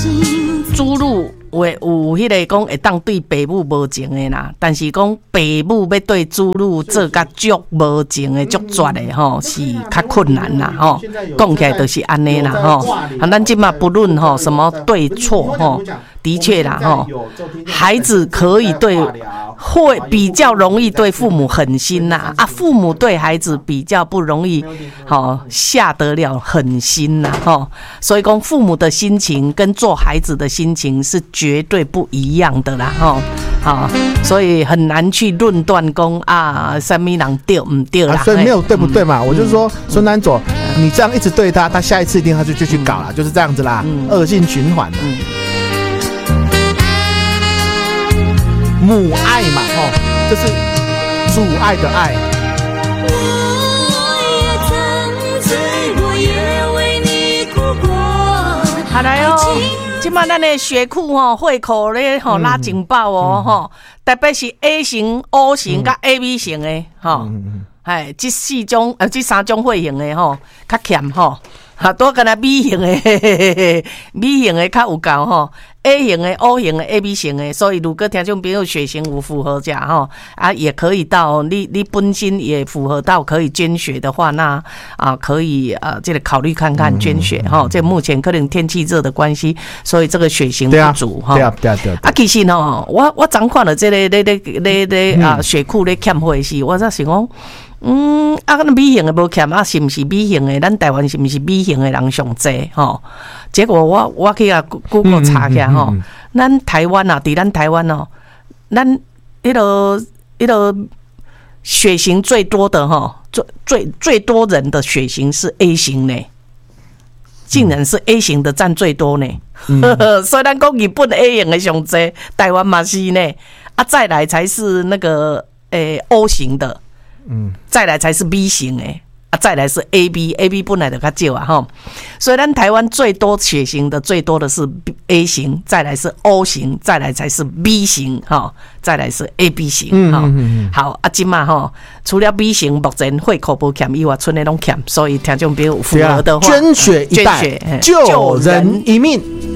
主乳有迄个讲会当对爸母无情的啦，但是讲爸母要对子女做甲足无情的、足绝的吼，是较困难啦吼。讲起来就是安尼啦吼。啊，咱即马不论吼什么对错吼，的确啦吼，孩子可以会比较容易对父母狠心呐啊，父母对孩子比较不容易下得了狠心呐吼。所以讲父母的心情跟做孩子的心情是绝对不一样的啦吼。好，所以很难去论断讲啊，什么人对唔对啦。 所以没有对不对嘛，我就说孙南佐，你这样一直对他，他下一次一定他就去搞啦，就是这样子啦，恶性循环。母爱嘛，这是主爱的爱。 好来哦，今麦咱的血库会口咧拉警报哦特别是 A 型、O 型甲 AB 型的这三种血型的较欠多敢若 B 型的，B 型的较有够A 型的、O 型的、AB 型的，所以如果听众朋友血型有符合这也可以到你本身也符合到可以捐血的话，那可以这个考虑看看捐血这目前可能天气热的关系，所以这个血型不足对。 其实我昨看了这个血库咧欠血时，我才想讲。那 B 型的无欠是不是 B 型的？咱台湾是不是 B 型的人上济结果我去Google 查一下咱台湾伫咱台湾咱迄个血型最多的最多人的血型是 A 型呢，竟然是 A 型的占最多呢。所以咱讲日本 A 型的上济，台湾嘛是呢。再来才是那个O 型的。再来才是 B 型再来是 AB 本来就较少所以咱台湾最多血型的最多的是 A 型，再来是 O 型，再来才是 B 型再来是 AB 型好现在除了 B 型目前血库无欠以外，剩的拢欠，所以听众朋友符合的话， 捐血一代救人一命。